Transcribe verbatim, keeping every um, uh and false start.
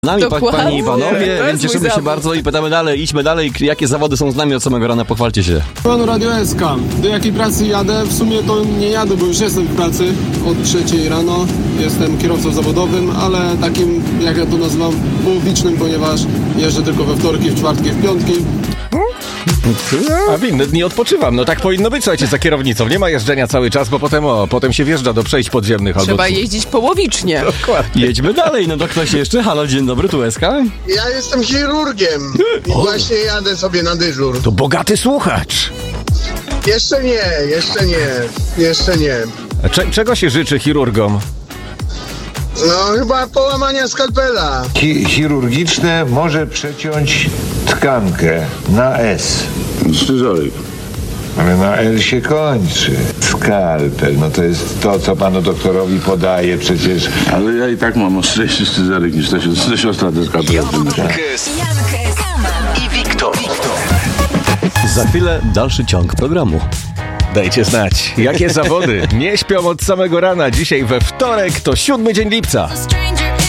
nami, panie i panowie, to więc cieszymy się zawód. bardzo i pytamy dalej, idźmy dalej, jakie zawody są z nami od samego rana, pochwalcie się. Panu Radio S K. Do jakiej pracy jadę? W sumie to nie jadę, bo już jestem w pracy od trzeciej rano. Jestem kierowcą zawodowym, ale takim, jak ja to nazywam, połowicznym, ponieważ jeżdżę tylko we wtorki, w czwartki, w piątki. A w inne dni odpoczywam. No tak powinno być, słuchajcie, za kierownicą. Nie ma jeżdżenia cały czas, bo potem o, potem się wjeżdża do przejść podziemnych Trzeba albo... jeździć połowicznie. Dokładnie. Jedźmy dalej, no to ktoś jeszcze? Halo, dzień dobry, tu S K. Ja jestem chirurgiem i właśnie jadę sobie na dyżur. To bogaty słuchacz. Jeszcze nie, jeszcze nie, jeszcze nie. A cze- czego się życzy chirurgom? No chyba połamania skalpela. Chi- chirurgiczne może przeciąć tkankę na S, Scyzoryk. ale na L się kończy. Skalpel, no to jest to, co panu doktorowi podaje przecież. Ale ja i tak mam ostrzejszy scyzoryk niż te si- te siostra deska. i Wiktor. Za chwilę dalszy ciąg programu. Dajcie znać, jakie zawody nie śpią od samego rana. Dzisiaj we wtorek to siódmy dzień lipca. Stranger